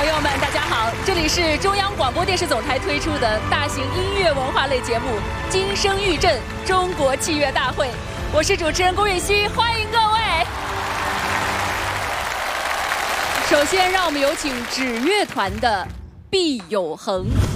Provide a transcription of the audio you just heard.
朋友们，大家好，这里是中央广播电视总台推出的大型音乐文化类节目《金声玉振中国器乐大会》，我是主持人龚允希，欢迎各位。首先，让我们有请指乐团的毕有恒。